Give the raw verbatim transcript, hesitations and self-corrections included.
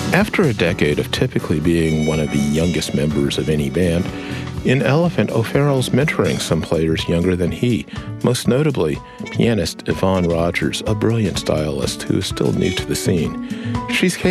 After a decade of typically being one of the youngest members of any band, in Elephant, O'Farrell's mentoring some players younger than he, most notably pianist Yvonne Rogers, a brilliant stylist who is still new to the scene. She's